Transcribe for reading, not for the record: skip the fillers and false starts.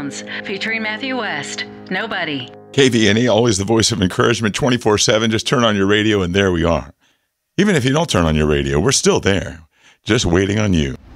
Sounds, featuring Matthew West. Nobody. KVNE, always the voice of encouragement 24/7. Just turn on your radio and there we are. Even if you don't turn on your radio, we're still there, just waiting on you.